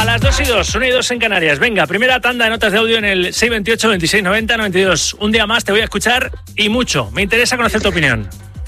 A las 2:02, 1:02 en Canarias. Venga, primera tanda de notas de audio en el 628 26 90 92. Un día más te voy a escuchar y mucho. Me interesa conocer tu opinión.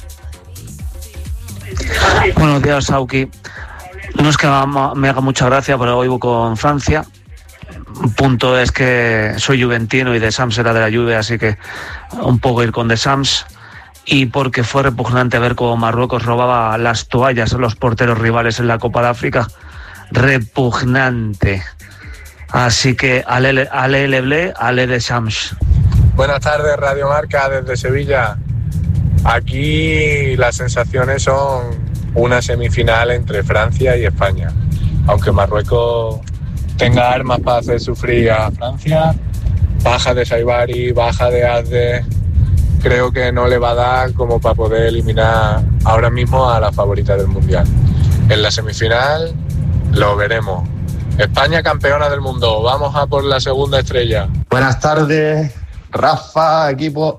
Buenos días, Sauki. No es que me haga mucha gracia, pero hoy voy con Francia. Punto es que soy juventino y de Sams era de la Juve, así que un poco ir con de Sams. Y porque fue repugnante ver cómo Marruecos robaba las toallas a los porteros rivales en la Copa de África. Repugnante. Así que ale leble, ale de Sams. Buenas tardes, Radio Marca desde Sevilla. Aquí las sensaciones son una semifinal entre Francia y España. Aunque Marruecos tenga armas para hacer sufrir a Francia, baja de Saibari, baja de Azde, creo que no le va a dar como para poder eliminar ahora mismo a la favorita del Mundial. En la semifinal lo veremos. España campeona del mundo, vamos a por la segunda estrella. Buenas tardes, Rafa, equipo.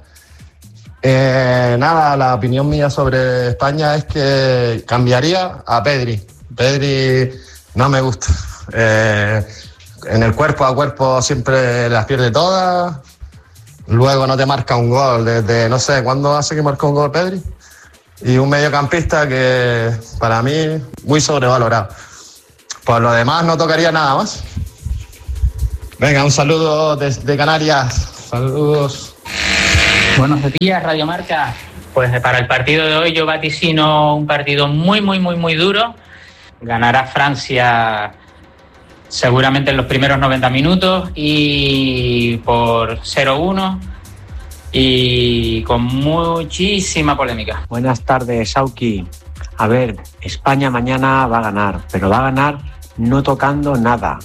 Nada, la opinión mía sobre España es que cambiaría a Pedri. Pedri no me gusta. En el cuerpo a cuerpo siempre las pierde todas. Luego no te marca un gol desde, no sé, ¿cuándo hace que marcó un gol Pedri? Y un mediocampista que para mí muy sobrevalorado. Por lo demás no tocaría nada más. Venga, un saludo desde Canarias. Saludos. Buenos días, Radio Marca. Pues para el partido de hoy yo vaticino un partido muy duro. Ganará Francia seguramente en los primeros 90 minutos y por 0-1 y con muchísima polémica. Buenas tardes, Sauki. A ver, España mañana va a ganar, pero va a ganar no tocando nada.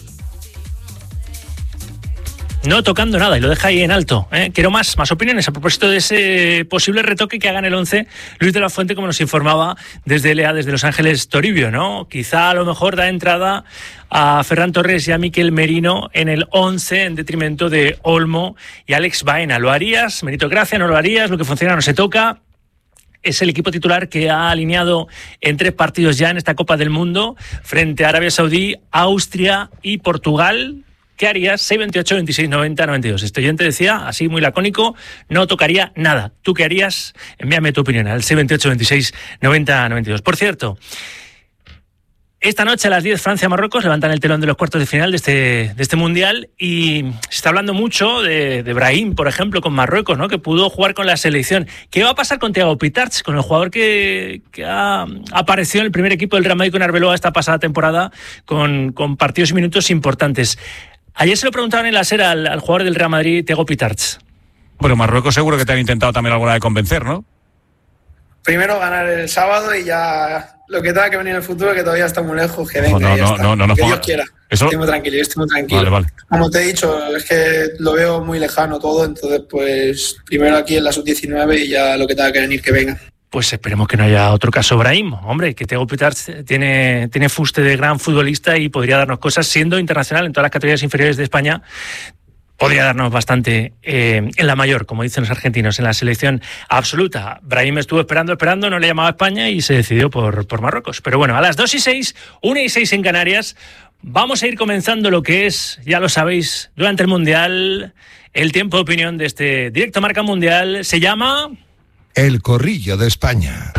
No tocando nada, y lo deja ahí en alto. Quiero más opiniones a propósito de ese posible retoque que haga en el 11 Luis de la Fuente, como nos informaba desde LA, desde Los Ángeles Toribio, ¿no? Quizá a lo mejor da entrada a Ferran Torres y a Mikel Merino en el 11 en detrimento de Olmo y Alex Baena. ¿Lo harías? Meritocracia, ¿no lo harías? ¿Lo que funciona no se toca? Es el equipo titular que ha alineado en 3 partidos ya en esta Copa del Mundo frente a Arabia Saudí, Austria y Portugal. ¿Qué harías? 628 26 90 92. Este oyente decía, así muy lacónico, no tocaría nada. ¿Tú qué harías? Envíame tu opinión al 628 26 90 92. Por cierto, esta noche a las 10 Francia-Marruecos levantan el telón de los cuartos de final de este Mundial y se está hablando mucho de Brahim, por ejemplo, con Marruecos, ¿no? Que pudo jugar con la selección. ¿Qué va a pasar con Thiago Pitarch, con el jugador que ha aparecido en el primer equipo del Real Madrid con Arbeloa esta pasada temporada con partidos y minutos importantes? Ayer se lo preguntaban en la SER al jugador del Real Madrid, Thiago Pitarch. Pero Marruecos seguro que te han intentado también alguna vez convencer, ¿no? Primero ganar el sábado y ya lo que tenga que venir en el futuro, que todavía está muy lejos, que venga, no, que Dios quiera. Estoy muy tranquilo. Vale. Como te he dicho, es que lo veo muy lejano todo, entonces pues primero aquí en la sub-19 y ya lo que tenga que venir, que venga. Pues esperemos que no haya otro caso Brahim. Hombre, que Thiago Pitarch tiene fuste de gran futbolista y podría darnos cosas, siendo internacional en todas las categorías inferiores de España. Podría darnos bastante en la mayor, como dicen los argentinos, en la selección absoluta. Brahim estuvo esperando, no le llamaba a España y se decidió por Marruecos. Pero bueno, a las 2:06, 1:06 en Canarias, vamos a ir comenzando lo que es, ya lo sabéis, durante el Mundial, el tiempo de opinión de este Directo Marca Mundial. Se llama... El Corrillo de España.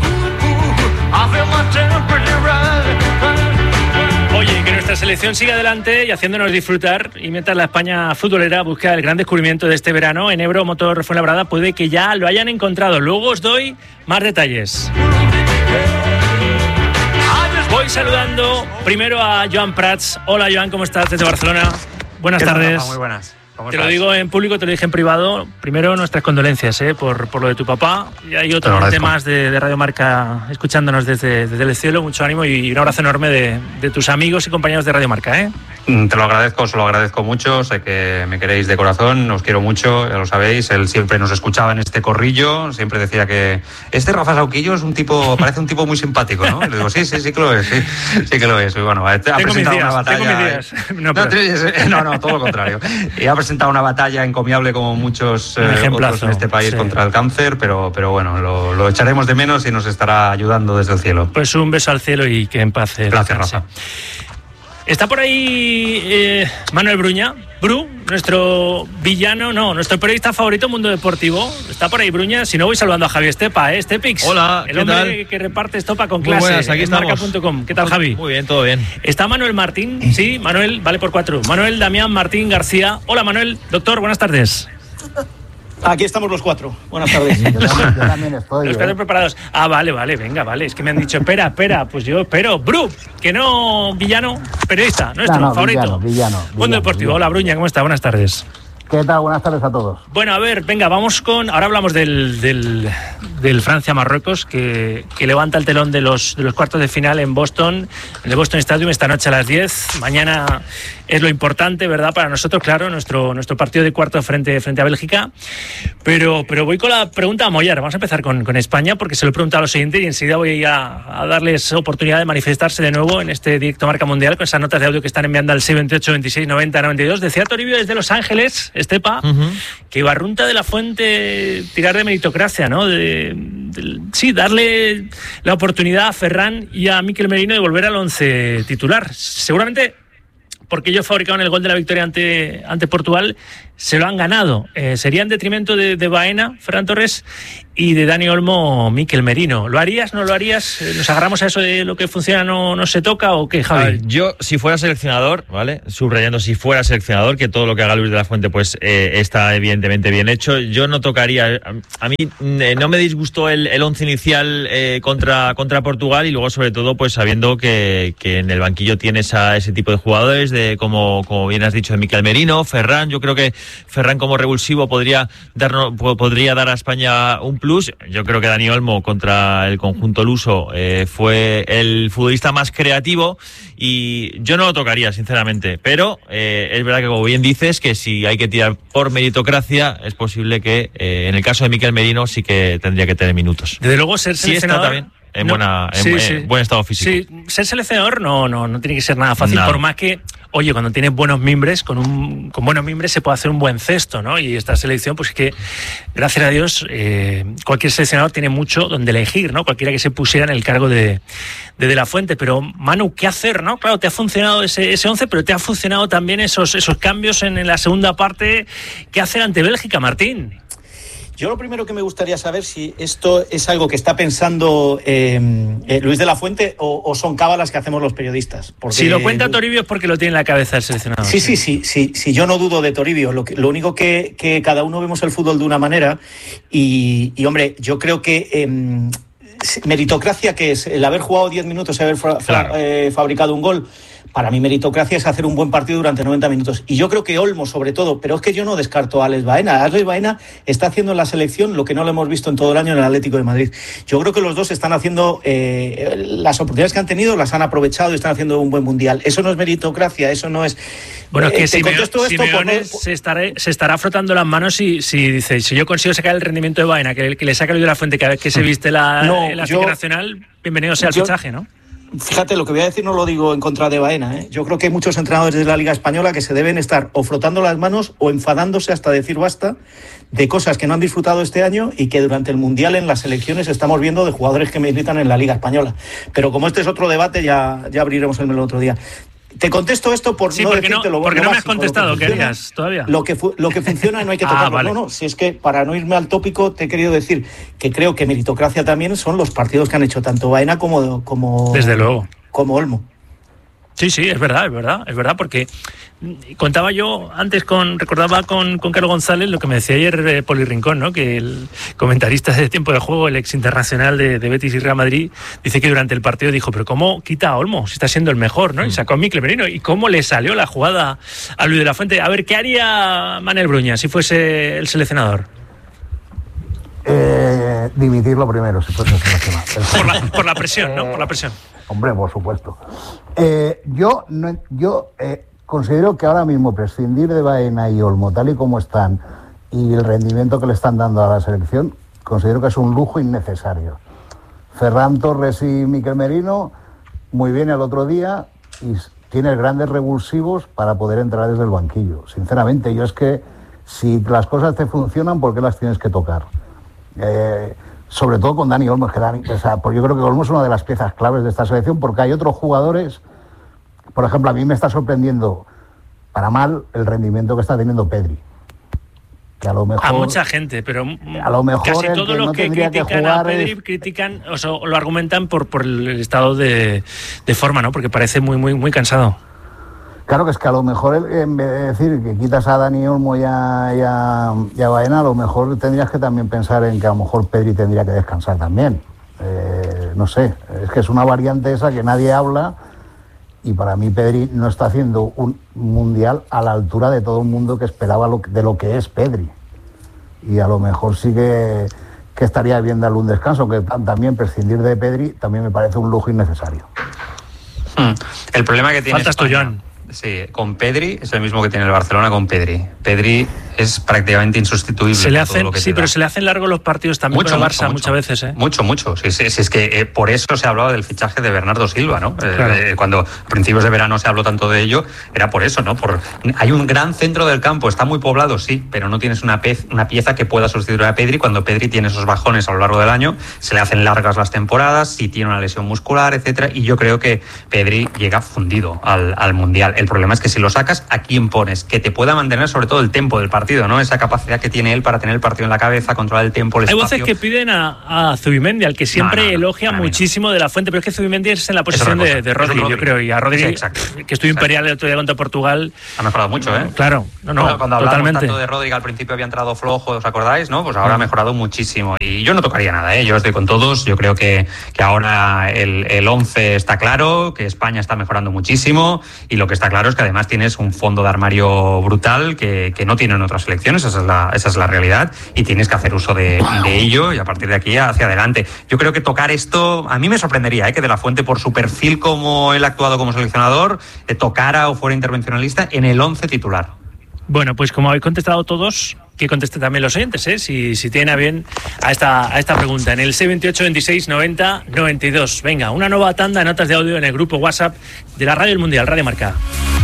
Oye, que nuestra selección siga adelante y haciéndonos disfrutar, y mientras la España futbolera busca el gran descubrimiento de este verano en Ebro Motor Fuenlabrada, puede que ya lo hayan encontrado. Luego os doy más detalles. Voy saludando primero a Joan Prats. Hola Joan, ¿cómo estás? Desde Barcelona. Buenas tardes. Rafa? Muy buenas. Te lo digo en público, te lo dije en privado. Primero, nuestras condolencias por lo de tu papá. Y hay otro gente más de Radio Marca escuchándonos desde el cielo. Mucho ánimo y un abrazo enorme de tus amigos y compañeros de Radio Marca, ¿eh? Te lo agradezco, os lo agradezco mucho. Sé que me queréis de corazón, os quiero mucho, ya lo sabéis. Él siempre nos escuchaba en este corrillo, siempre decía que este Sauquillo es un tipo, parece un tipo muy simpático, ¿no? Y le digo, sí que lo es, sí que lo es. Y bueno, ha presentado una batalla. No, todo lo contrario. Y ha presentado una batalla encomiable como muchos otros en este país contra el cáncer, pero bueno, lo echaremos de menos y nos estará ayudando desde el cielo. Pues un beso al cielo y que en paz. Gracias, Rafa. Está por ahí Manuel Bruña, nuestro villano, nuestro periodista favorito Mundo Deportivo. Está por ahí Bruña, si no voy saludando a Javi Estepa, Estepix. Hola, el hombre que reparte estopa con clase. Muy buenas, aquí en marca.com. ¿Qué tal, Javi? Muy bien, todo bien. Está Manuel Martín, sí, Manuel, vale por 4. Manuel Damián Martín García. Hola, Manuel, doctor, buenas tardes. Aquí estamos los 4. Buenas tardes. Yo también estoy. Los 4 preparados. Vale, venga, vale. Es que me han dicho, espera, pues yo espero. Bru, que no, villano, periodista, nuestro favorito. Villano. Mundo Deportivo. Hola, Bruña, ¿cómo está? Buenas tardes. ¿Qué tal? Buenas tardes a todos. Bueno, a ver, venga, vamos con... Ahora hablamos del Francia-Marruecos, que levanta el telón de los cuartos de final en Boston, en el Boston Stadium, esta noche a las 10. Mañana es lo importante, ¿verdad? Para nosotros, claro, nuestro partido de cuartos frente a Bélgica. Pero voy con la pregunta a mollar. Vamos a empezar con España, porque se lo he preguntado a los siguientes y enseguida voy a darles oportunidad de manifestarse de nuevo en este directo Marca Mundial con esas notas de audio que están enviando al 628 26 90 92. Decía Toribio desde Los Ángeles, Estepa, que Barrunta de la Fuente tirar de meritocracia, ¿no? Sí, darle la oportunidad a Ferran y a Mikel Merino de volver al 11 titular. Seguramente porque ellos fabricaron el gol de la victoria ante Portugal, se lo han ganado. Sería en detrimento de Baena, Ferran Torres, y de Dani Olmo, Mikel Merino. ¿Lo harías, no lo harías? ¿Nos agarramos a eso de lo que funciona no se toca o qué, Javi? Yo, si fuera seleccionador, ¿vale? Subrayando, si fuera seleccionador, que todo lo que haga Luis de la Fuente pues está evidentemente bien hecho, yo no tocaría. A mí no me disgustó el once inicial contra Portugal, y luego sobre todo pues sabiendo que en el banquillo tienes a ese tipo de jugadores, como bien has dicho, de Mikel Merino, Ferran. Yo creo que Ferran como revulsivo podría dar a España un plus. Yo creo que Dani Olmo contra el conjunto luso fue el futbolista más creativo y yo no lo tocaría, sinceramente, pero es verdad que, como bien dices, que si hay que tirar por meritocracia, es posible que en el caso de Mikel Merino sí que tendría que tener minutos. Desde luego ser seleccionador... Sí, está también. En buen estado físico. Sí, ser seleccionador no tiene que ser nada fácil, por más que, oye, cuando tienes buenos mimbres, con buenos mimbres se puede hacer un buen cesto, ¿no? Y esta selección, pues es que, gracias a Dios, cualquier seleccionador tiene mucho donde elegir, ¿no? Cualquiera que se pusiera en el cargo de la Fuente. Pero, Manu, ¿qué hacer, no? Claro, te ha funcionado ese 11, pero te ha funcionado también esos cambios en la segunda parte. ¿Qué hacer ante Bélgica, Martín? Yo lo primero que me gustaría saber si esto es algo que está pensando Luis de la Fuente o son cábalas que hacemos los periodistas. Porque si lo cuenta Toribio es porque lo tiene en la cabeza el seleccionador. Sí, yo no dudo de Toribio. Lo único que cada uno vemos el fútbol de una manera y hombre, yo creo que meritocracia, que es el haber jugado 10 minutos y haber fabricado un gol. Para mí meritocracia es hacer un buen partido durante 90 minutos. Y yo creo que Olmo, sobre todo, pero es que yo no descarto a Alex Baena. Alex Baena está haciendo en la selección lo que no lo hemos visto en todo el año en el Atlético de Madrid. Yo creo que los dos están haciendo las oportunidades que han tenido, las han aprovechado y están haciendo un buen mundial. Eso no es meritocracia, eso no es... Bueno, es que Simeone se estará frotando las manos si dice, si yo consigo sacar el rendimiento de Baena, que le saca Luis de la Fuente cada vez que se viste la Liga Nacional, bienvenido sea el fichaje, ¿no? Fíjate, lo que voy a decir no lo digo en contra de Baena, ¿eh? Yo creo que hay muchos entrenadores de la Liga Española que se deben estar o frotando las manos o enfadándose hasta decir basta de cosas que no han disfrutado este año y que durante el Mundial en las selecciones estamos viendo de jugadores que militan en la Liga Española. Pero como este es otro debate, ya abriremos el otro día. Te contesto esto por no decirte lo porque no me has básico, contestado, ¿qué harías todavía? Lo que funciona no hay que tocarlo. Vale. No, si es que para no irme al tópico te he querido decir que creo que meritocracia también son los partidos que han hecho tanto Baena como desde luego, como Olmo. Sí, es verdad, porque contaba yo antes recordaba con Carlos González lo que me decía ayer Poli Rincón, ¿no? Que el comentarista de Tiempo de Juego, el ex internacional de Betis y Real Madrid, dice que durante el partido dijo, pero ¿cómo quita a Olmo? Si está siendo el mejor, ¿no? Y sacó a Mikel Merino. ¿Y cómo le salió la jugada a Luis de la Fuente? A ver, ¿qué haría Manuel Bruña si fuese el seleccionador? Dimitirlo primero, si fuese seleccionador. Por la presión, ¿no? Por la presión. Hombre, por supuesto. Yo considero que ahora mismo prescindir de Baena y Olmo, tal y como están, y el rendimiento que le están dando a la selección, considero que es un lujo innecesario. Ferran Torres y Mikel Merino, muy bien el otro día, y tienes grandes revulsivos para poder entrar desde el banquillo. Sinceramente, yo es que si las cosas te funcionan, ¿por qué las tienes que tocar? Sobre todo con Dani Olmo, porque yo creo que Olmo es una de las piezas claves de esta selección, porque hay otros jugadores por ejemplo, a mí me está sorprendiendo para mal el rendimiento que está teniendo Pedri. Que a lo mejor, a mucha gente, pero a lo mejor casi todo lo que critican a Pedri critican, o sea, lo argumentan por el estado de forma, ¿no? Porque parece muy cansado. Claro, que es que a lo mejor en vez de decir que quitas a Dani Olmo y a Baena, a lo mejor tendrías que también pensar en que a lo mejor Pedri tendría que descansar también. No sé, es que es una variante esa que nadie habla, y para mí Pedri no está haciendo un mundial a la altura de todo el mundo que esperaba de lo que es Pedri. Y a lo mejor sí que estaría bien darle un descanso, que también prescindir de Pedri también me parece un lujo innecesario. El problema que tiene Faltas tú, Joan. Sí, con Pedri es el mismo que tiene el Barcelona con Pedri. Pedri es prácticamente insustituible. Se le hacen, pero se le hacen largos los partidos también con el Barça muchas veces. Mucho. Sí, es que por eso se ha hablado del fichaje de Bernardo Silva, ¿no? Claro. Cuando a principios de verano se habló tanto de ello, era por eso, ¿no? Hay un gran centro del campo, está muy poblado, sí, pero no tienes una pieza que pueda sustituir a Pedri. Cuando Pedri tiene esos bajones a lo largo del año, se le hacen largas las temporadas, si tiene una lesión muscular, etcétera, y yo creo que Pedri llega fundido al Mundial. El problema es que si lo sacas, ¿a quién pones? Que te pueda mantener sobre todo el tempo del partido, ¿no? Esa capacidad que tiene él para tener el partido en la cabeza, controlar el tiempo, el espacio. Hay voces que piden a Zubimendi, al que siempre elogia muchísimo de la Fuente, pero es que Zubimendi es en la posición de Rodri, yo creo, y a Rodri, que estuvo imperial el otro día contra Portugal. Ha mejorado mucho, ¿eh? Claro, cuando hablábamos totalmente. tanto de Rodri, al principio había entrado flojo, ¿os acordáis? ¿No? Pues ahora ha mejorado muchísimo. Y yo no tocaría nada, ¿eh? Yo estoy con todos. Yo creo que ahora el 11 está claro, que España está mejorando muchísimo, y lo que está claro es que además tienes un fondo de armario brutal que no tienen otras selecciones, esa es la realidad, y tienes que hacer uso de ello, y a partir de aquí hacia adelante. Yo creo que tocar esto, a mí me sorprendería, que De la Fuente, por su perfil como él ha actuado como seleccionador, tocara o fuera intervencionalista en el 11 titular. Bueno, pues como habéis contestado todos, que contesten también los oyentes, si tienen a bien a esta pregunta. En el 628 26 90 92. Venga, una nueva tanda de notas de audio en el grupo WhatsApp de la Radio del Mundial, Radio Marca.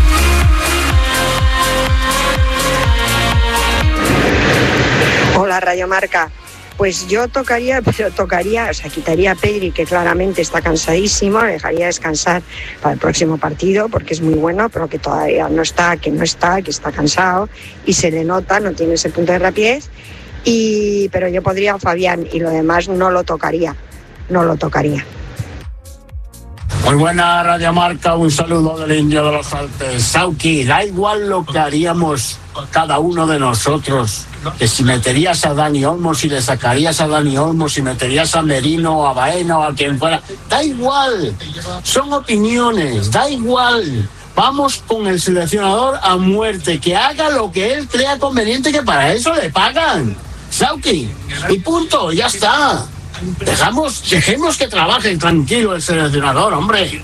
Hola, Radio Marca. Pues yo quitaría a Pedri, que claramente está cansadísimo, le dejaría descansar para el próximo partido, porque es muy bueno, pero que todavía no está, que está cansado, y se le nota, no tiene ese punto de rapidez, pero yo pondría a Fabián, y lo demás no lo tocaría. Muy buena, Radio Marca, un saludo del Indio de los Alpes. Sauki, da igual lo que haríamos cada uno de nosotros, que si meterías a Dani Olmo, si le sacarías a Dani Olmo, si meterías a Merino, a Baena o a quien fuera, da igual, son opiniones, da igual. Vamos con el seleccionador a muerte, que haga lo que él crea conveniente, que para eso le pagan. Sauki, y punto, ya está. Dejemos que trabaje tranquilo el seleccionador, hombre.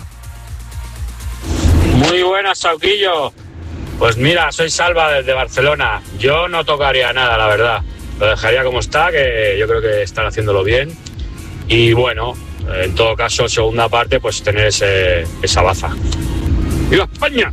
Muy buenas, Sauquillo. Pues mira, soy Salva desde Barcelona. Yo no tocaría nada, la verdad. Lo dejaría como está, que yo creo que están haciéndolo bien. Y bueno, en todo caso, segunda parte, pues tener esa baza. ¡Viva España!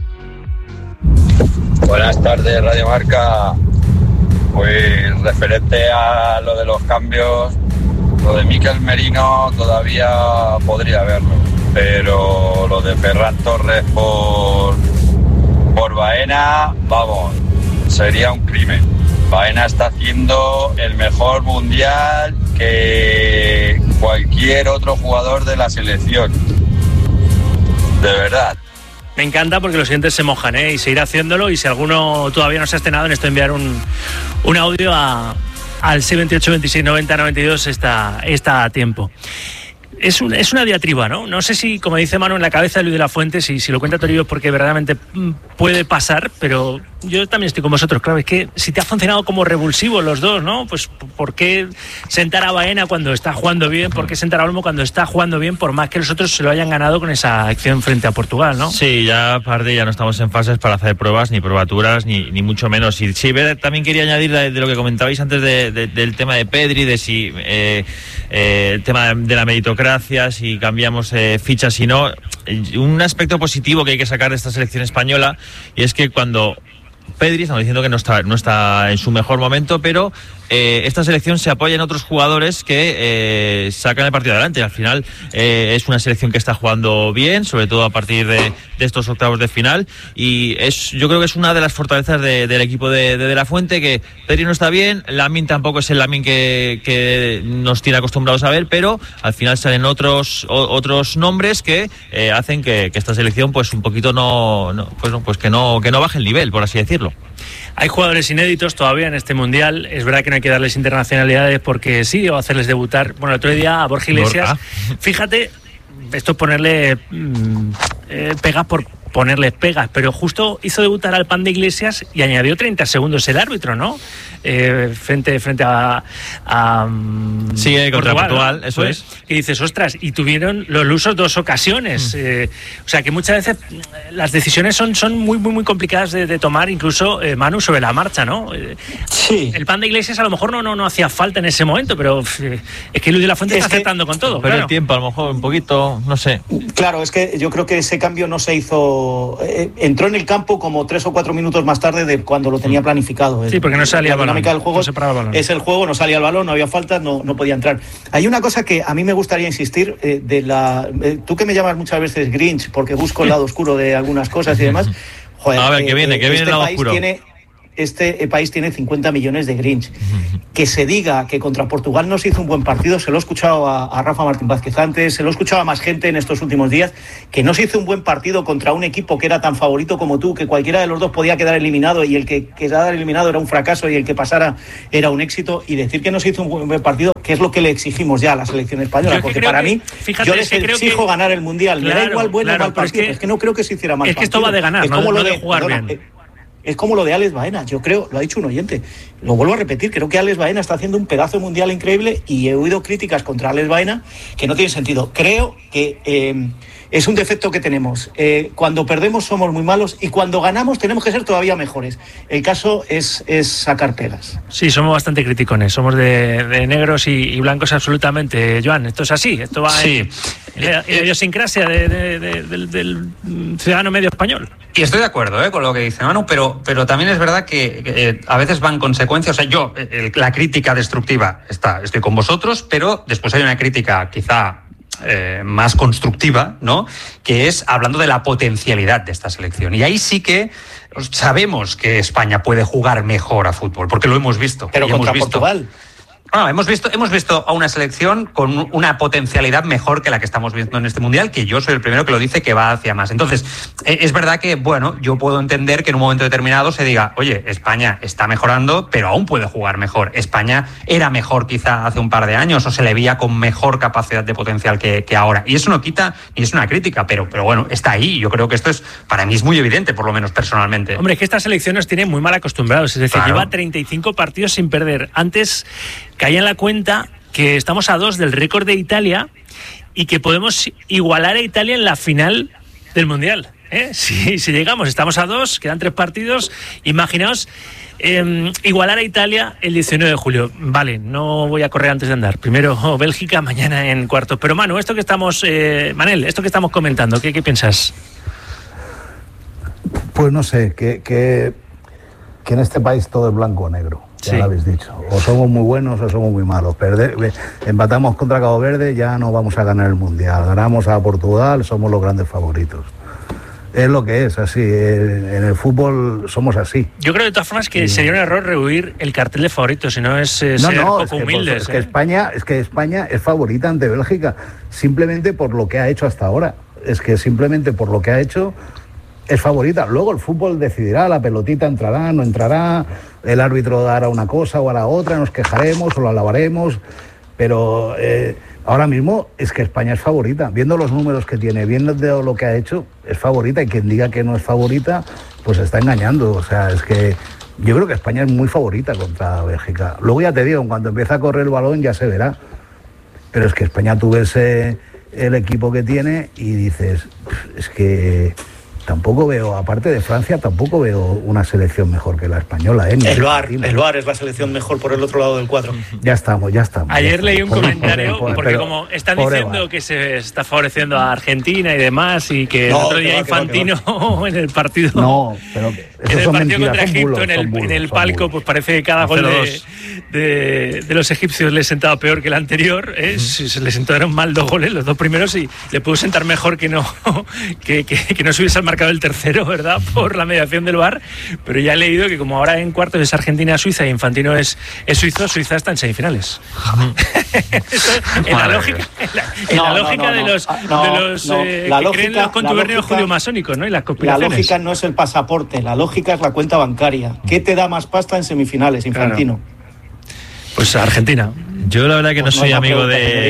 Buenas tardes, Radio Marca. Pues referente a lo de los cambios, lo de Mikel Merino todavía podría verlo, pero lo de Ferran Torres por Baena, vamos, sería un crimen. Baena está haciendo el mejor mundial que cualquier otro jugador de la selección. De verdad. Me encanta porque los siguientes se mojan, y seguir haciéndolo, y si alguno todavía no se ha estrenado en esto, enviar un audio al 628 26 90 92 está a tiempo. Es una diatriba, ¿no? No sé si, como dice Manu, en la cabeza de Luis de la Fuente, si lo cuenta Toribio, porque verdaderamente puede pasar, pero yo también estoy con vosotros. Claro, es que si te ha funcionado como revulsivo los dos, ¿no? Pues ¿por qué sentar a Baena cuando está jugando bien? ¿Por qué sentar a Olmo cuando está jugando bien? Por más que los otros se lo hayan ganado con esa acción frente a Portugal, ¿no? Sí, ya aparte ya no estamos en fases para hacer pruebas, ni probaturas, ni mucho menos. Y sí, también quería añadir de lo que comentabais antes del tema de Pedri, de si el tema de la meritocracia, si cambiamos fichas, si no. Un aspecto positivo que hay que sacar de esta selección española, y es que cuando Pedri, estamos diciendo que no está en su mejor momento, pero esta selección se apoya en otros jugadores que sacan el partido adelante. Al final es una selección que está jugando bien, sobre todo a partir de estos octavos de final, y yo creo que es una de las fortalezas del equipo de la Fuente, que Pedri no está bien, Lamine tampoco es el Lamine que nos tiene acostumbrados a ver, pero al final salen otros nombres que hacen que esta selección pues un poquito que no baje el nivel, por así decirlo. Hay jugadores inéditos todavía en este Mundial. Es verdad que no hay que darles internacionalidades porque sí, o hacerles debutar. Bueno, el otro día a Borja Iglesias, fíjate, esto es ponerle pegas por ponerle pegas, pero justo hizo debutar al Pan de Iglesias y añadió 30 segundos el árbitro, ¿no? Frente a sí, contra Portugal, eso es. Y dices, ostras, y tuvieron los lusos 2 ocasiones. O sea que muchas veces las decisiones son muy, muy, muy complicadas de tomar, incluso, Manu, sobre la marcha, ¿no? Sí. El Pan de Iglesias a lo mejor no hacía falta en ese momento, pero es que Luis de la Fuente está acertando con todo. Pero el tiempo, a lo mejor un poquito, no sé. Claro, es que yo creo que ese cambio no se hizo. Entró en el campo como 3 o 4 minutos más tarde de cuando lo tenía planificado. Sí, porque no salía el balón. La dinámica del juego es el juego, no salía el balón, no había faltas, no podía entrar. Hay una cosa que a mí me gustaría insistir, tú que me llamas muchas veces Grinch porque busco el lado oscuro de algunas cosas y demás. Joder, a ver, que viene el lado oscuro. Este país tiene 50 millones de Grinch. Que se diga que contra Portugal no se hizo un buen partido, se lo he escuchado a Rafa Martín Vázquez antes, se lo he escuchado a más gente en estos últimos días, que no se hizo un buen partido contra un equipo que era tan favorito como tú, que cualquiera de los dos podía quedar eliminado y el que quedara eliminado era un fracaso y el que pasara era un éxito, y decir que no se hizo un buen partido, que es lo que le exigimos ya a la selección española, porque para mí, yo les exijo ganar el Mundial, me da igual bueno o mal partido, es que no creo que se hiciera mal partido. Es que esto va de ganar, es como no de jugar bien. Es como lo de Alex Baena, yo creo, lo ha dicho un oyente, lo vuelvo a repetir, creo que Alex Baena está haciendo un pedazo de mundial increíble y he oído críticas contra Alex Baena que no tienen sentido. Creo que es un defecto que tenemos. Cuando perdemos somos muy malos y cuando ganamos tenemos que ser todavía mejores. El caso es sacar pegas. Sí, somos bastante criticones, somos de negros y blancos absolutamente, Joan. Esto es así, esto va en la idiosincrasia del ciudadano medio español. Y estoy de acuerdo con lo que dice Manu, pero también es verdad que a veces van consecuencias. O sea, yo, la crítica destructiva estoy con vosotros, pero después hay una crítica quizá más constructiva, ¿no? Que es hablando de la potencialidad de esta selección. Y ahí sí que sabemos que España puede jugar mejor a fútbol, porque lo hemos visto. Pero contra Portugal. Hemos visto a una selección con una potencialidad mejor que la que estamos viendo en este Mundial, que yo soy el primero que lo dice, que va hacia más. Entonces, es verdad que, bueno, yo puedo entender que en un momento determinado se diga, oye, España está mejorando, pero aún puede jugar mejor. España era mejor quizá hace un par de años, o se le veía con mejor capacidad de potencial que ahora. Y eso no quita, ni es una crítica, pero bueno, está ahí. Yo creo que esto para mí es muy evidente, por lo menos personalmente. Hombre, es que esta selección nos tiene muy mal acostumbrados. Es decir, lleva 35 partidos sin perder. Antes caí en la cuenta que estamos a 2 del récord de Italia y que podemos igualar a Italia en la final del Mundial. Si llegamos, estamos a 2, quedan 3 partidos. Imaginaos igualar a Italia el 19 de julio. Vale, no voy a correr antes de andar. Primero Bélgica, mañana en cuartos. Pero Manu, esto que estamos comentando, ¿qué piensas? Pues no sé, que en este país todo es blanco o negro. Ya lo habéis dicho, o somos muy buenos o somos muy malos. Empatamos contra Cabo Verde, ya no vamos a ganar el Mundial. Ganamos a Portugal, somos los grandes favoritos. Es lo que es, así. En el fútbol somos así. Yo creo de todas formas que sería un error rehuir el cartel de favoritos, si no es ser poco humildes. Es que España es favorita ante Bélgica, simplemente por lo que ha hecho hasta ahora. Es que simplemente por lo que ha hecho es favorita. Luego el fútbol decidirá, la pelotita entrará, no entrará, el árbitro dará una cosa o hará otra, nos quejaremos o lo alabaremos, pero ahora mismo es que España es favorita. Viendo los números que tiene, viendo lo que ha hecho, es favorita, y quien diga que no es favorita, pues está engañando. O sea, es que yo creo que España es muy favorita contra Bélgica. Luego ya te digo, en cuanto empieza a correr el balón ya se verá. Pero es que España, tú ves el equipo que tiene y dices, es que tampoco veo, aparte de Francia, tampoco veo una selección mejor que la española. El VAR es la selección mejor por el otro lado del cuadro. Ya estamos. Ayer leí un comentario, porque como están diciendo que se está favoreciendo a Argentina y demás, y que el otro día Infantino en el partido... No, pero en el partido contra Egipto, en el palco, pues parece que cada gol de los egipcios le sentaba peor que el anterior, se le sentaron mal 2 goles, los 2 primeros, y le pudo sentar mejor que no se hubiese marcado el tercero, ¿verdad? Por la mediación del VAR, pero ya he leído que como ahora en cuartos es Argentina-Suiza y Infantino es suizo, Suiza está en semifinales. En la lógica de los que creen los contubernios judío-masónicos, ¿no? Y las conspiraciones. La lógica no es el pasaporte, la lógica es la cuenta bancaria. ¿Qué te da más pasta en semifinales, Infantino? Claro. Pues Argentina. Yo la verdad que no soy amigo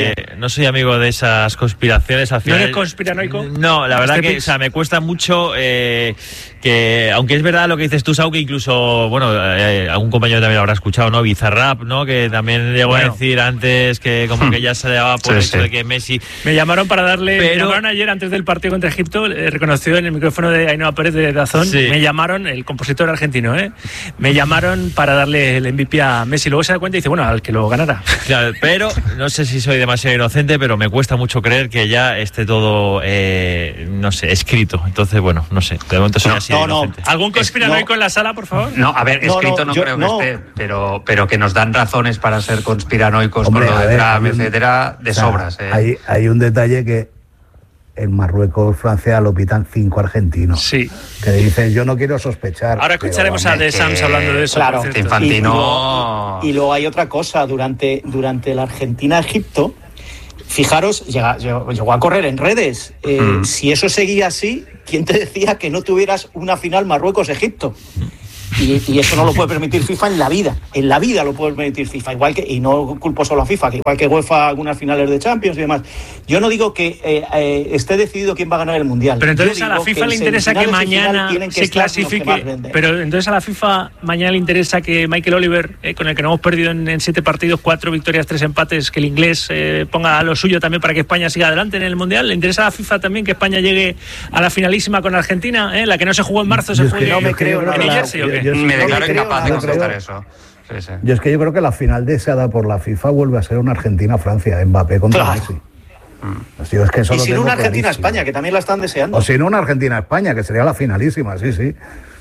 de esas conspiraciones. Al final, ¿No eres conspiranoico? No, la verdad que me cuesta mucho que, aunque es verdad lo que dices tú, Sau, que incluso, bueno, algún compañero también lo habrá escuchado, ¿no? Bizarrap, ¿no? Que también llegó a decir antes que como que ya se le daba por eso de que Messi... Me llamaron para darle... Me llamaron ayer antes del partido contra Egipto, reconoció en el micrófono de Ainhoa Pérez de Dazón, me llamaron, el compositor argentino, me llamaron para darle el MVP a Messi. Luego se da cuenta y dice, bueno, al que lo ganara. Claro, pero no sé si soy demasiado inocente, pero me cuesta mucho creer que ya esté todo, no sé, escrito. Entonces, bueno, no sé, de momento soy así inocente. ¿Algún conspiranoico en la sala, por favor? No, a ver, escrito no creo que esté, pero que nos dan razones para ser conspiranoicos. Hombre, con lo de Trump, etcétera, de sobras. Hay un detalle que en Marruecos, Francia, lo pitan 5 argentinos. Sí. Que dicen, yo no quiero sospechar. Ahora escucharemos a De Sams hablando de eso. Claro, Infantino. Y luego hay otra cosa, durante la Argentina-Egipto, fijaros, llegó a correr en redes. Si eso seguía así, ¿quién te decía que no tuvieras una final Marruecos-Egipto? Y eso no lo puede permitir FIFA en la vida lo puede permitir FIFA, igual que, y no culpo solo a FIFA, que igual que UEFA algunas finales de Champions y demás. Yo no digo que esté decidido quién va a ganar el Mundial. Pero entonces a la FIFA le interesa que mañana se clasifique. Pero entonces a la FIFA mañana le interesa que Michael Oliver, con el que no hemos perdido en 7 partidos, 4 victorias, 3 empates, que el inglés ponga lo suyo también para que España siga adelante en el Mundial. ¿Le interesa a la FIFA también que España llegue a la finalísima con Argentina? La que no se jugó en marzo se juegue en New Jersey, ¿o qué? Me declaro incapaz de contestar eso. Sí. Yo es que yo creo que la final deseada por la FIFA vuelve a ser una Argentina-Francia, Mbappé contra Messi. Es que eso y si no una Argentina-España, que también la están deseando. O si no una Argentina-España, que sería la finalísima, sí.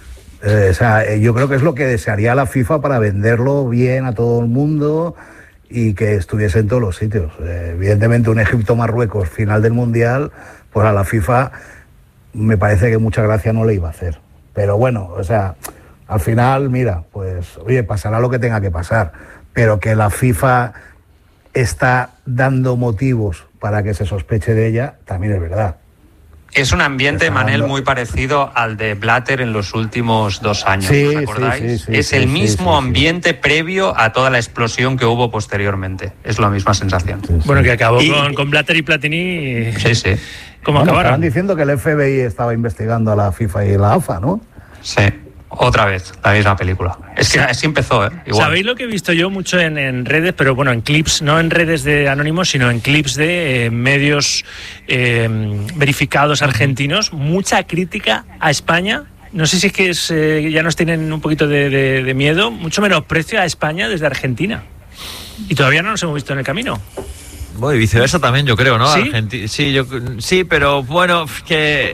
Yo creo que es lo que desearía la FIFA para venderlo bien a todo el mundo y que estuviese en todos los sitios. Evidentemente un Egipto-Marruecos final del Mundial, pues a la FIFA me parece que mucha gracia no le iba a hacer. Pero bueno, al final, mira, pues oye, pasará lo que tenga que pasar, pero que la FIFA está dando motivos para que se sospeche de ella, también es verdad. Es un ambiente, Manel, muy parecido al de Blatter en los últimos 2 años, ¿os acordáis? Es el mismo ambiente previo a toda la explosión que hubo posteriormente. Es la misma sensación. Bueno, que acabó con Blatter y Platini. Sí. ¿Cómo acabaron? Estaban diciendo que el FBI estaba investigando a la FIFA y la AFA, ¿no? Sí. Otra vez, la misma película. Es que así empezó, igual. ¿Sabéis lo que he visto yo mucho en redes? Pero bueno, en clips, no en redes de anónimos, sino en clips de medios verificados argentinos. Mucha crítica a España. No sé si es que ya nos tienen un poquito de miedo. Mucho menosprecio a España desde Argentina. Y todavía no nos hemos visto en el camino. Bueno, y viceversa también, yo creo, ¿no? ¿Sí? Sí, pero bueno, que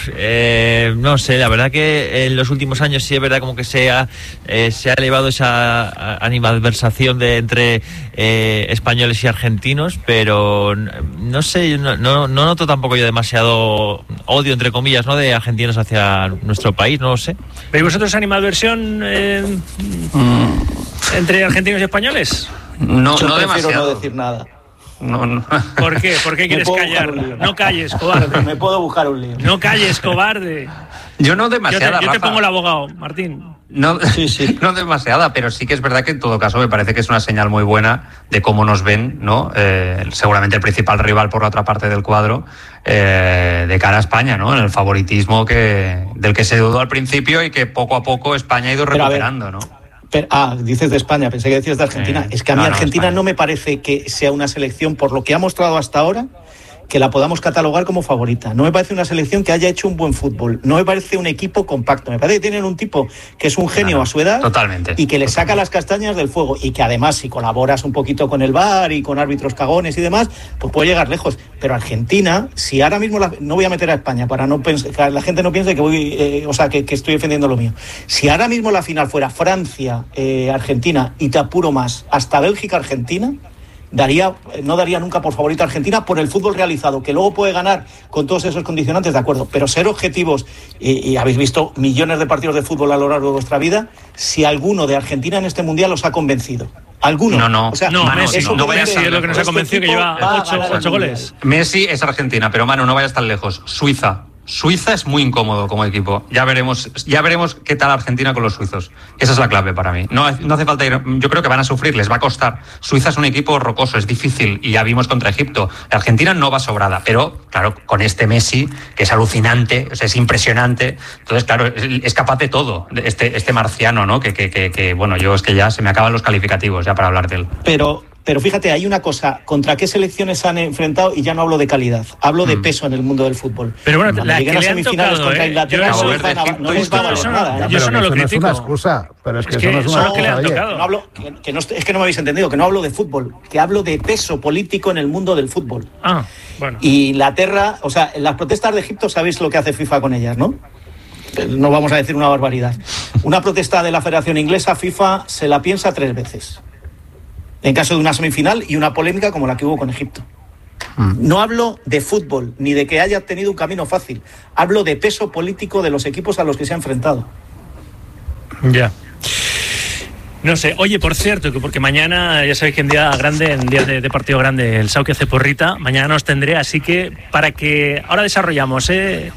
no sé, la verdad que en los últimos años sí es verdad como que se ha elevado esa animadversación entre españoles y argentinos, pero no sé, no noto tampoco yo demasiado odio, entre comillas, ¿no? De argentinos hacia nuestro país, no lo sé. ¿Veis vosotros animadversión entre argentinos y españoles? No, yo no prefiero demasiado. no decir nada. No. ¿Por qué? ¿Por qué quieres callar? No calles, cobarde. Me puedo buscar un lío. No calles, cobarde. Yo no demasiada, Yo te Rafa. pongo el abogado, Martín. No demasiada, pero sí que es verdad que en todo caso me parece que es una señal muy buena de cómo nos ven, ¿no? Seguramente el principal rival por la otra parte del cuadro, de cara a España, ¿no? En el favoritismo del que se dudó al principio y que poco a poco España ha ido recuperando, ¿no? Dices de España, pensé que decías de Argentina. Es que a mí Argentina no me parece que sea una selección, por lo que ha mostrado hasta ahora, que la podamos catalogar como favorita. No me parece una selección que haya hecho un buen fútbol. No me parece un equipo compacto. Me parece que tienen un tipo que es un genio a su edad. Totalmente. Y que le saca las castañas del fuego. Y que además, si colaboras un poquito con el VAR y con árbitros cagones y demás, pues puede llegar lejos. Pero Argentina, si ahora mismo no voy a meter a España para no pensar, que la gente no piense que voy, que estoy defendiendo lo mío. Si ahora mismo la final fuera Francia, Argentina, y te apuro más, hasta Bélgica-Argentina, no daría nunca por favorita a Argentina por el fútbol realizado, que luego puede ganar con todos esos condicionantes, de acuerdo, pero ser objetivos, y habéis visto millones de partidos de fútbol a lo largo de vuestra vida, si alguno de Argentina en este Mundial os ha convencido. ¿Alguno? No. O sea, Messi es lo que nos ha convencido, que lleva 8 goles. Messi es Argentina, pero Manu, no vayas tan lejos. Suiza es muy incómodo como equipo. Ya veremos qué tal Argentina con los suizos. Esa es la clave para mí. No hace falta ir. Yo creo que van a sufrir, les va a costar. Suiza es un equipo rocoso, es difícil, y ya vimos contra Egipto. Argentina no va sobrada, pero claro, con este Messi, que es alucinante, o sea, es impresionante. Entonces, claro, es capaz de todo, este marciano, ¿no? Que bueno, yo es que ya se me acaban los calificativos ya para hablar de él. Pero fíjate, hay una cosa, ¿contra qué selecciones se han enfrentado? Y ya no hablo de calidad, hablo de peso en el mundo del fútbol. Pero bueno, cuando lleguen las semifinales contra Inglaterra, no les va a valer nada. Yo eso no lo critico. Es una excusa, pero es que eso no es una excusa. Es que no me habéis entendido, que no hablo de fútbol, que hablo de peso político en el mundo del fútbol. Bueno. Y Inglaterra, o sea, las protestas de Egipto, sabéis lo que hace FIFA con ellas, ¿no? No vamos a decir una barbaridad. Una protesta de la Federación Inglesa, FIFA se la piensa 3 veces. En caso de una semifinal y una polémica como la que hubo con Egipto. No hablo de fútbol, ni de que haya tenido un camino fácil. Hablo de peso político de los equipos a los que se ha enfrentado. Ya. No sé, oye, por cierto, que porque mañana, ya sabéis que en día de partido grande, el Sauki hace porrita, mañana nos tendré, así que para que ahora desarrollamos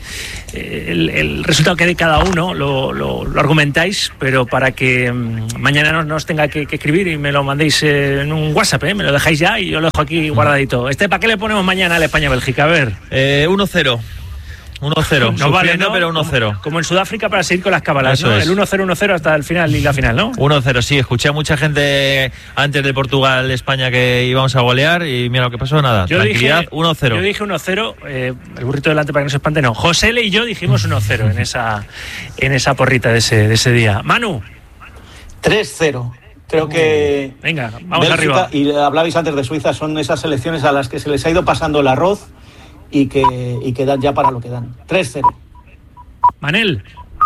el resultado que dé cada uno, lo argumentáis, pero para que mañana no os tenga que escribir y me lo mandéis en un WhatsApp, me lo dejáis ya y yo lo dejo aquí guardadito. ¿Para qué le ponemos mañana al España-Bélgica? A ver. 1-0. 1-0, no vale, ¿no? Pero 1-0. Como en Sudáfrica, para seguir con las cábalas, ¿no? El 1-0, 1-0 hasta el final y la final, ¿no? 1-0, sí. Escuché a mucha gente antes de Portugal-España que íbamos a golear y mira lo que pasó, nada. Tranquilidad, 1-0. Yo dije 1-0, el burrito delante para que no se espante, no. Josele y yo dijimos 1-0 en esa porrita de ese día. Manu. 3-0. Creo que venga, vamos Bélgica, arriba. Y hablabais antes de Suiza, son esas selecciones a las que se les ha ido pasando el arroz y que dan ya para lo que dan. 3-0. Manel.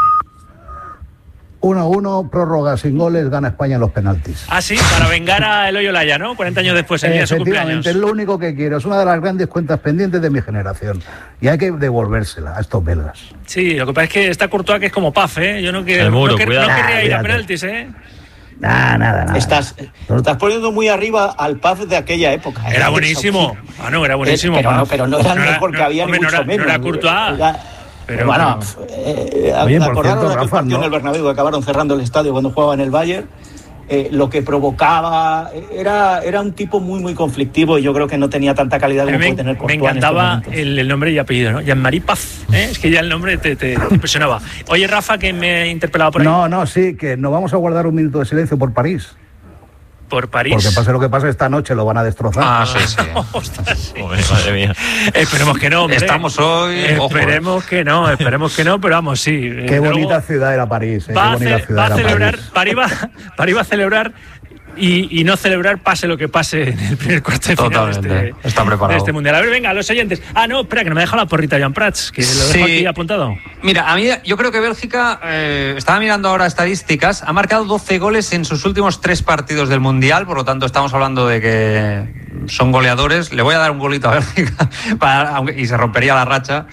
1-1, prórroga sin goles, gana España en los penaltis. Ah, sí, para vengar a Eloy Olaya, ¿no? 40 años después, el día de su cumpleaños. Es lo único que quiero, es una de las grandes cuentas pendientes de mi generación. Y hay que devolvérsela a estos belgas. Sí, lo que pasa es que está Courtois, que es como Paf, ¿eh? Yo no querría ir a penaltis, ¿eh? Nada. Estás poniendo muy arriba al Paz de aquella época. Era buenísimo. Era buenísimo. Pero no era el mejor que había, ni mucho menos. No era Courtois. Pero bueno, acordaron de aquel partido en el Bernabéu, que acabaron cerrando el estadio cuando jugaba en el Bayern. Lo que provocaba era un tipo muy muy conflictivo y yo creo que no tenía tanta calidad como puede tener Courtois. Me encantaba el nombre y apellido, ¿no? Jean-Marie Paf, es que ya el nombre te impresionaba. Oye, Rafa, que me interpelaba por ahí. No, sí, que nos vamos a guardar un minuto de silencio por París. Por París. Porque pase lo que pase, esta noche lo van a destrozar. Sí. Ostras, sí. Madre mía. Esperemos que no, hombre. Estamos hoy. Esperemos que no, pero vamos, sí. Qué bonita ciudad era París. Va a celebrar, París va a celebrar y no celebrar pase lo que pase en el primer cuarto de final está preparado. De este mundial. A ver, venga, los oyentes. No, espera, que no me ha dejado la porrita Joan Prats, que lo dejo aquí apuntado. Mira, a mí yo creo que Bélgica, estaba mirando ahora estadísticas, ha marcado 12 goles en sus últimos 3 partidos del mundial, por lo tanto estamos hablando de que son goleadores. Le voy a dar un golito a Bélgica y se rompería la racha.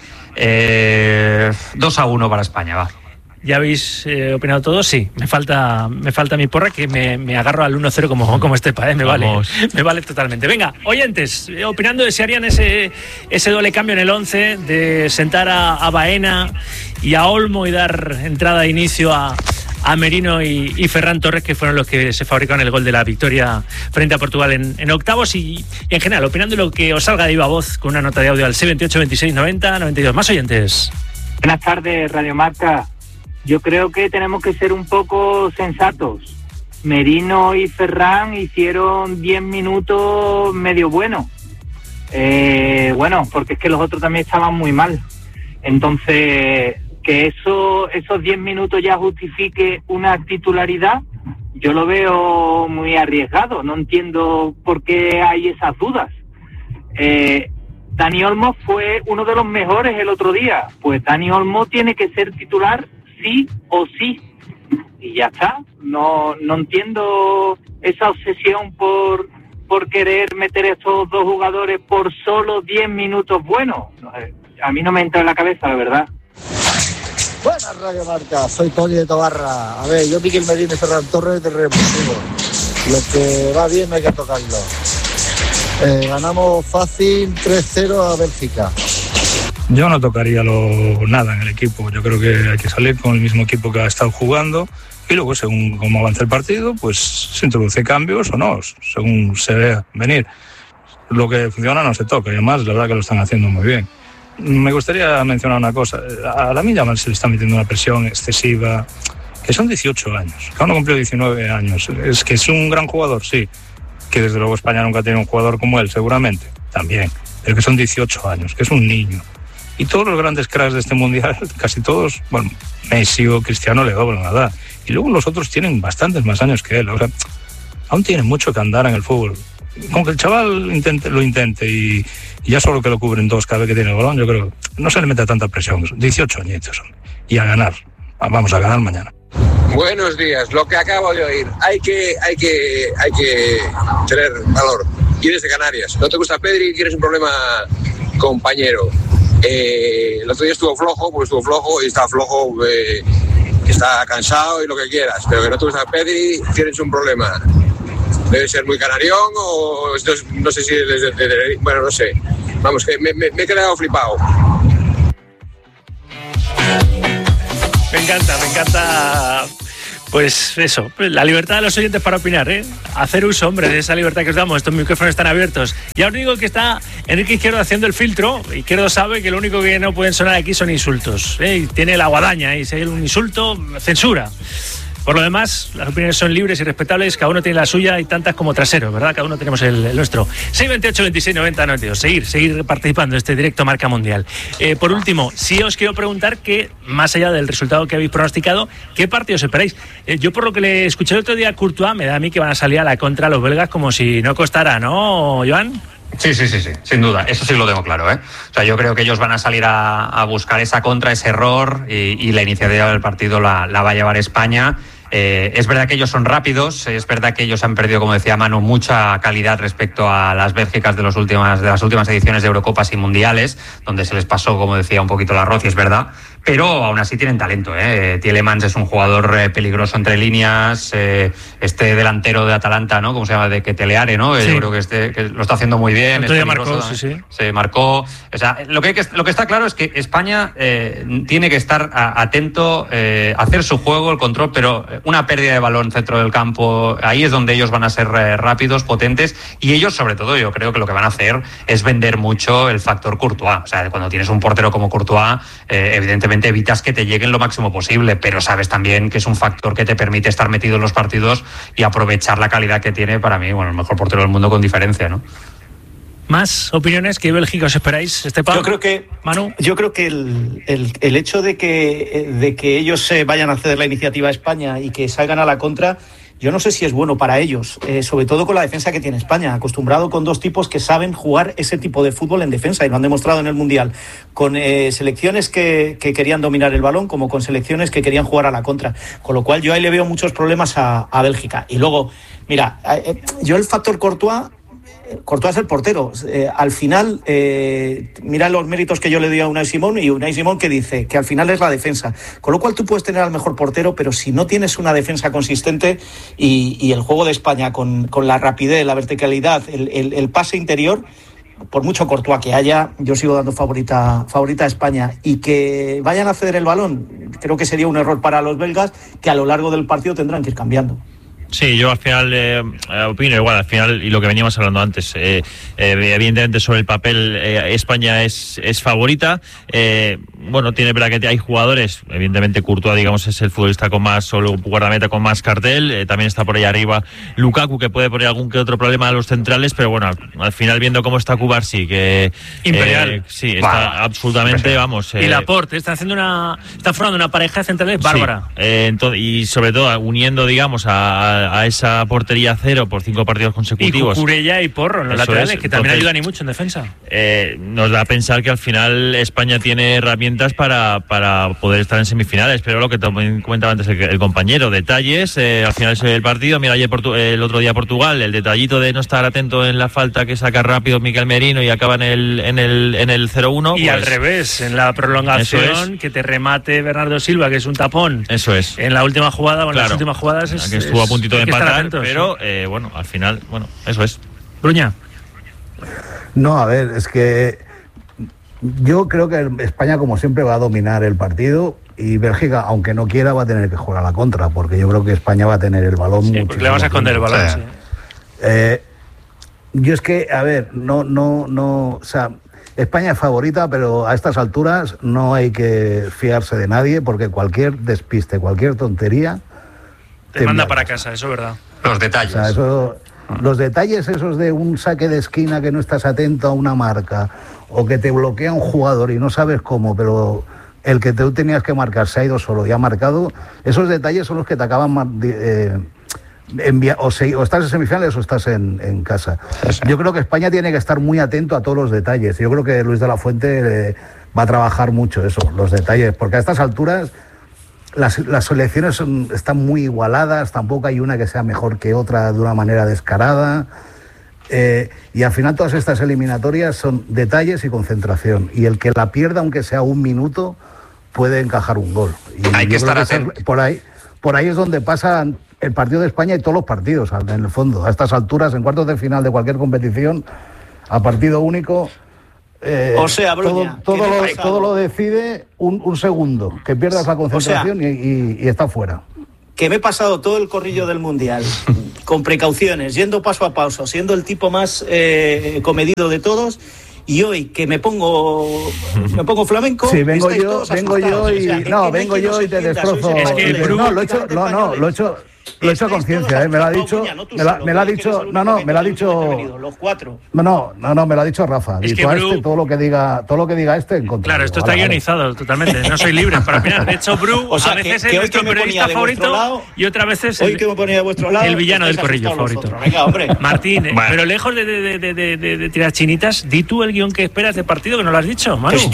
2-1 para España, va. ¿Ya habéis opinado todos? Sí, me falta mi porra, que me agarro al 1-0 como Estepa, me vale totalmente. Venga, oyentes, opinando de si harían ese doble cambio en el 11, de sentar a Baena y a Olmo y dar entrada e inicio a Merino y Ferran Torres, que fueron los que se fabricaron el gol de la victoria frente a Portugal en octavos, y en general, opinando lo que os salga de viva voz con una nota de audio al 628 26 90 92. Más oyentes. Buenas tardes, Radio Marca. Yo creo que tenemos que ser un poco sensatos. Merino y Ferran hicieron 10 minutos medio buenos. Bueno, porque es que los otros también estaban muy mal. Entonces, que esos 10 minutos ya justifique una titularidad, yo lo veo muy arriesgado. No entiendo por qué hay esas dudas. Dani Olmo fue uno de los mejores el otro día. Pues Dani Olmo tiene que ser titular sí o sí. Y ya está. No entiendo esa obsesión por querer meter a estos dos jugadores por solo 10 minutos buenos. A mí no me entra en la cabeza, la verdad. Buenas, Radio Marca, soy Tony de Tobarra. A ver, yo Miquel Merino y Ferran Torres de Repulsivo. Lo que va bien no hay que tocarlo. Ganamos fácil 3-0 a Bélgica. Yo no tocaría nada en el equipo. Yo creo que hay que salir con el mismo equipo que ha estado jugando y luego, según cómo avance el partido, pues se introduce cambios o no, según se vea venir. Lo que funciona no se toca y además la verdad que lo están haciendo muy bien. Me gustaría mencionar una cosa. A Lamine Yamal se le está metiendo una presión excesiva, que son 18 años, que aún no cumplió 19 años. Es que es un gran jugador, sí, que desde luego España nunca ha tenido un jugador como él, seguramente, también, pero que son 18 años, que es un niño. Y todos los grandes cracks de este mundial, casi todos, bueno, Messi o Cristiano le doblan la edad. Y luego los otros tienen bastantes más años que él. O sea, aún tiene mucho que andar en el fútbol. Con que el chaval lo intente y ya solo que lo cubren dos cada vez que tiene el balón, yo creo que no se le mete tanta presión. 18 añitos. Y a ganar. Vamos a ganar mañana. Buenos días. Lo que acabo de oír. Hay que tener valor. Y desde Canarias. ¿No te gusta Pedri? ¿Tienes un problema, compañero? El otro día estuvo flojo y está flojo, está cansado y lo que quieras, pero que no te gusta Pedri, tienes un problema. Debe ser muy canarión o no sé si es de bueno, no sé. Vamos, que me he quedado flipado. Me encanta. Pues eso, la libertad de los oyentes para opinar, ¿eh? Hacer uso, hombre, de esa libertad que os damos. Estos micrófonos están abiertos. Ya os digo que está Enrique Izquierdo haciendo el filtro. Izquierdo sabe que lo único que no pueden sonar aquí son insultos, ¿eh? Y tiene la guadaña y si hay un insulto, censura. Por lo demás, las opiniones son libres y respetables, cada uno tiene la suya y tantas como trasero, ¿verdad? Cada uno tenemos el nuestro. 628 26 90 92. Seguir participando en este directo Marca Mundial. Por último, sí os quiero preguntar que, más allá del resultado que habéis pronosticado, ¿qué partidos esperáis? Yo por lo que le escuché el otro día a Courtois, me da a mí que van a salir a la contra los belgas como si no costara, ¿no, Joan? Sí, sin duda, eso sí lo tengo claro, ¿eh? O sea, yo creo que ellos van a salir a buscar esa contra, ese error y la iniciativa del partido la va a llevar España. Es verdad que ellos son rápidos, es verdad que ellos han perdido, como decía Manu, mucha calidad respecto a las Bélgicas de las últimas ediciones de Eurocopas y Mundiales, donde se les pasó, como decía, un poquito el arroz, y es verdad, pero aún así tienen talento, ¿eh? Tielemans es un jugador peligroso entre líneas, este delantero de Atalanta, ¿no? ¿Cómo se llama? De Keteleare, ¿no? Sí. Yo creo que lo está haciendo muy bien. Marcó, sí. Se marcó. O sea, lo que está claro es que España tiene que estar atento, hacer su juego, el control, pero una pérdida de balón centro del campo, ahí es donde ellos van a ser rápidos, potentes, y ellos, sobre todo, yo creo que lo que van a hacer es vender mucho el factor Courtois. O sea, cuando tienes un portero como Courtois, evidentemente evitas que te lleguen lo máximo posible, pero sabes también que es un factor que te permite estar metido en los partidos y aprovechar la calidad que tiene, para mí, bueno, el mejor portero del mundo con diferencia, ¿no? ¿Más opiniones? ¿Qué Bélgica os esperáis, Esteban? Yo creo que el hecho de que ellos vayan a ceder la iniciativa a España y que salgan a la contra, yo no sé si es bueno para ellos, sobre todo con la defensa que tiene España, acostumbrado con dos tipos que saben jugar ese tipo de fútbol en defensa y lo han demostrado en el Mundial, con selecciones que querían dominar el balón como con selecciones que querían jugar a la contra, con lo cual yo ahí le veo muchos problemas a Bélgica. Y luego, mira, yo el factor Courtois es el portero. Al final, mira los méritos que yo le doy a Unai Simón, y Unai Simón que dice que al final es la defensa. Con lo cual tú puedes tener al mejor portero, pero si no tienes una defensa consistente y el juego de España con la rapidez, la verticalidad, el pase interior, por mucho Courtois que haya, yo sigo dando favorita a España. Y que vayan a ceder el balón, creo que sería un error para los belgas, que a lo largo del partido tendrán que ir cambiando. Sí, yo al final opino igual, al final, y lo que veníamos hablando antes, evidentemente sobre el papel España es favorita. Bueno, tiene verdad que hay jugadores, evidentemente Courtois, digamos, es el futbolista con más, o el guardameta con más cartel, también está por ahí arriba Lukaku, que puede poner algún que otro problema a los centrales, pero bueno, al final viendo cómo está Cubarsí, que imperial, sí, está absolutamente, vamos. Y Laporte está formando una pareja de centrales bárbara. Y sobre todo uniendo, digamos, a esa portería cero por 5 partidos consecutivos. Y Cucurella y Porro en los laterales, que también ayudan y mucho en defensa. Nos da a pensar que al final España tiene herramientas para poder estar en semifinales, pero lo que también comentaba antes el compañero, detalles, al final es el partido. Mira, ayer el otro día Portugal, el detallito de no estar atento en la falta que saca rápido Mikel Merino y acaba en el 0-1. Y pues, al revés, en la prolongación, que te remate Bernardo Silva, que es un tapón. Eso es. En la última jugada, bueno, las últimas jugadas que estuvo a puntito de empatar, pero bueno, al final, bueno, eso es. Bruña. No, a ver, es que yo creo que España, como siempre, va a dominar el partido, y Bélgica, aunque no quiera, va a tener que jugar a la contra, porque yo creo que España va a tener el balón mucho. Porque le vas a esconder el balón, sí. Yo es que, a ver, no, o sea, España es favorita, pero a estas alturas no hay que fiarse de nadie, porque cualquier despiste, cualquier tontería te manda para casa, eso es verdad. Los detalles. O sea, los detalles esos de un saque de esquina que no estás atento a una marca, o que te bloquea un jugador y no sabes cómo, pero el que tú tenías que marcar se ha ido solo y ha marcado, esos detalles son los que te acaban o estás en semifinales o estás en casa. Yo creo que España tiene que estar muy atento a todos los detalles. Yo creo que Luis de la Fuente va a trabajar mucho eso, los detalles, porque a estas alturas las selecciones están muy igualadas, tampoco hay una que sea mejor que otra de una manera descarada, y al final todas estas eliminatorias son detalles y concentración, y el que la pierda, aunque sea un minuto, puede encajar un gol. Y hay que estar atento. Por ahí es donde pasan el partido de España y todos los partidos, en el fondo. A estas alturas, en cuartos de final de cualquier competición, a partido único, o sea, Bruña, todo lo decide un segundo, que pierdas la concentración, y está fuera. Que me he pasado todo el corrillo del Mundial con precauciones, yendo paso a paso, siendo el tipo más comedido de todos. Y hoy que me pongo flamenco. Sí, vengo yo y te destrozo. Es que lo he hecho a conciencia, me lo ha dicho, me lo ha dicho, me lo ha dicho los cuatro. No, me lo ha dicho Rafa. Es que todo lo que diga este en contra. Claro, esto está guionizado totalmente. No soy libre para opinar. De hecho, Bru, a veces es nuestro periodista favorito y otras veces hoy que me ponía de vuestro lado, el villano del corrillo favorito. Venga, hombre. Martín, pero lejos de tirar chinitas, di tú el guión que esperas de partido, que no lo has dicho, Manu. Pero si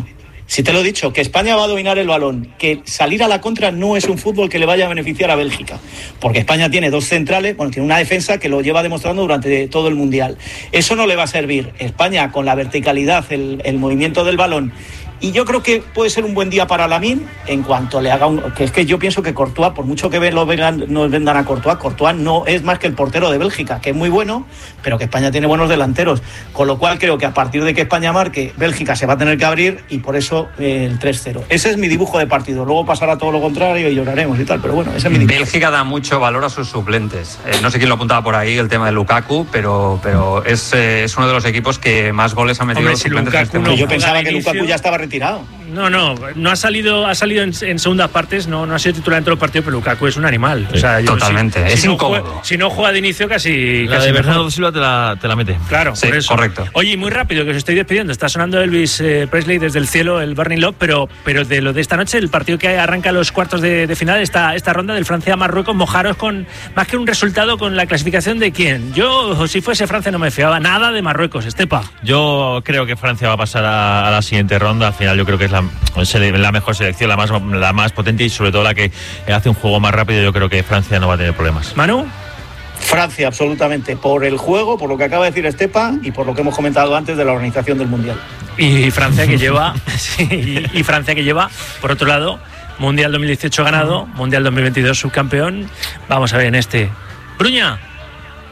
te lo he dicho, que España va a dominar el balón, que salir a la contra no es un fútbol que le vaya a beneficiar a Bélgica, porque España tiene dos centrales, tiene una defensa que lo lleva demostrando durante todo el Mundial. Eso no le va a servir. España, con la verticalidad, el movimiento del balón, y yo creo que puede ser un buen día para Lamine en cuanto le haga que es que yo pienso que Courtois, por mucho que nos vendan a Courtois no es más que el portero de Bélgica, que es muy bueno, pero que España tiene buenos delanteros, con lo cual creo que a partir de que España marque, Bélgica se va a tener que abrir, y por eso el 3-0. Ese es mi dibujo de partido. Luego pasará todo lo contrario y lloraremos y tal, pero bueno, ese es mi dibujo. Bélgica da mucho valor a sus suplentes. No sé quién lo apuntaba por ahí, el tema de Lukaku, pero es uno de los equipos que más goles ha metido los suplentes en este Yo pensaba que Lukaku ya estaba retirado. No ha salido en segundas partes, no ha sido titular en todos los partidos, pero Lukaku es un animal. O sea, totalmente, es incómodo. Si no juega de inicio, casi de Bernardo Silva te la mete. Claro, sí, por eso. Correcto. Oye, muy rápido, que os estoy despidiendo. Está sonando Elvis Presley desde el cielo, el Burning Love, pero de lo de esta noche, el partido que arranca los cuartos de final, esta ronda del Francia-Marruecos, mojaros con más que un resultado, con la clasificación de quién. Yo, si fuese Francia, no me fiaba nada de Marruecos. Estepa. Yo creo que Francia va a pasar a la siguiente ronda. Al final yo creo que es la mejor selección, la más potente, y sobre todo la que hace un juego más rápido. Yo creo que Francia no va a tener problemas. Manu. Francia, absolutamente, por el juego, por lo que acaba de decir Estepa y por lo que hemos comentado antes de la organización del Mundial. Y Francia que lleva y Francia que lleva, por otro lado, Mundial 2018 ganado, Mundial 2022 subcampeón. Vamos a ver en este. Bruña.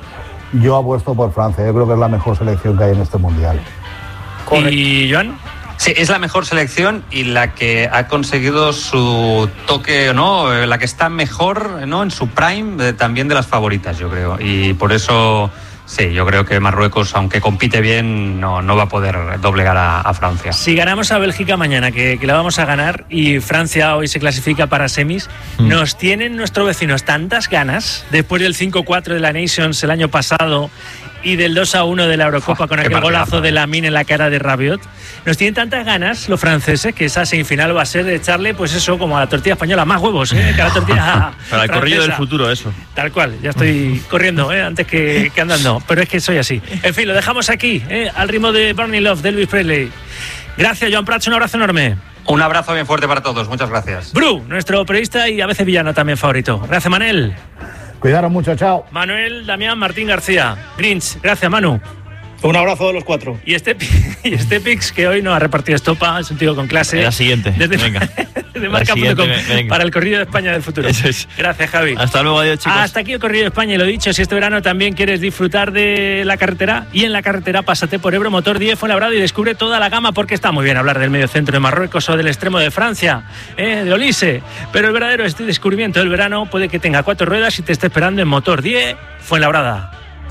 Yo apuesto por Francia, yo creo que es la mejor selección que hay en este Mundial. ¿Y Joan? Sí, es la mejor selección y la que ha conseguido su toque, ¿no? La que está mejor, ¿no? En su prime, también de las favoritas, yo creo. Y por eso, sí, yo creo que Marruecos, aunque compite bien, no va a poder doblegar a Francia. Si ganamos a Bélgica mañana, que la vamos a ganar, y Francia hoy se clasifica para semis, nos tienen nuestros vecinos tantas ganas, después del 5-4 de la Nations el año pasado y del 2-1 de la Eurocopa con aquel golazo de Lamine en la cara de Rabiot, nos tienen tantas ganas los franceses que esa semifinal va a ser de echarle, pues eso, como a la tortilla española, más huevos, que a la tortilla para el corrillo del futuro, eso. Tal cual, ya estoy corriendo antes que andando, pero es que soy así. En fin, lo dejamos aquí, al ritmo de Burning Love de Elvis Presley. Gracias, Joan Prats, un abrazo enorme. Un abrazo bien fuerte para todos, muchas gracias. Bru, nuestro periodista y a veces villano también favorito. Gracias, Manel. Cuidaros mucho, chao. Manuel Damián Martín García. Grinch, gracias, Manu. Un abrazo de los cuatro. Y este Pix, que hoy nos ha repartido estopa, es un tío con clase. La siguiente, venga. De marca.com para el Corrillo de España del futuro. Eso es. Gracias, Javi. Hasta luego, adiós, chicos. Hasta aquí el Corrillo de España. Y lo dicho, si este verano también quieres disfrutar de la carretera, y en la carretera pásate por Ebro Motor 10 Fuenlabrada y descubre toda la gama, porque está muy bien hablar del medio centro de Marruecos o del extremo de Francia, de Olise, pero el verdadero descubrimiento del verano puede que tenga 4 ruedas y te esté esperando en Motor 10 Fuenlabrada.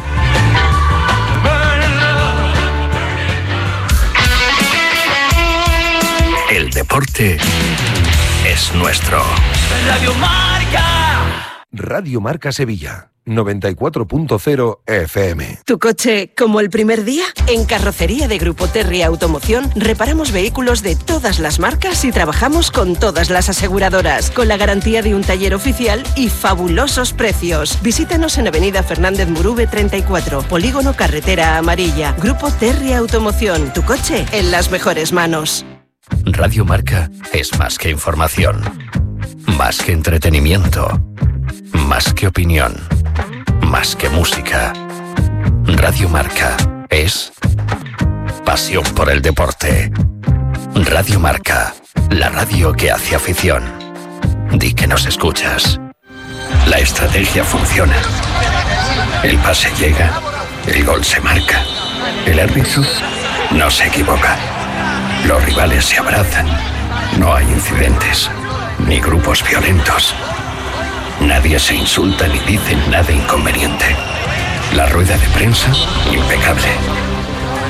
El deporte es nuestro. Radio Marca. Radio Marca Sevilla, 94.0 FM. ¿Tu coche como el primer día? En Carrocería de Grupo Terry Automoción reparamos vehículos de todas las marcas y trabajamos con todas las aseguradoras, con la garantía de un taller oficial y fabulosos precios. Visítanos en Avenida Fernández Murube 34, Polígono Carretera Amarilla. Grupo Terry Automoción, tu coche en las mejores manos. Radio Marca es más que información, más que entretenimiento, más que opinión, más que música. Radio Marca es pasión por el deporte. Radio Marca, la radio que hace afición. Di que nos escuchas. La estrategia funciona. El pase llega, el gol se marca, el árbitro no se equivoca. Los rivales se abrazan, no hay incidentes, ni grupos violentos. Nadie se insulta ni dice nada inconveniente. La rueda de prensa, impecable.